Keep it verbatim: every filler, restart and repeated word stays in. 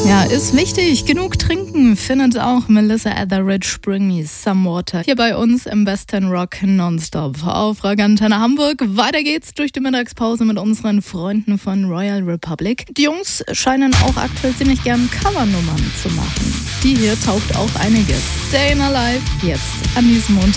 Ja, ist wichtig. Genug trinken findet auch Melissa Etheridge. Bring me some water. Hier bei uns im Western Rock Nonstop auf Rock Antenne Hamburg. Weiter geht's durch die Mittagspause mit unseren Freunden von Royal Republic. Die Jungs scheinen auch aktuell ziemlich gern Covernummern zu machen. Die hier taugt auch einiges. Staying Alive jetzt an diesem Montag.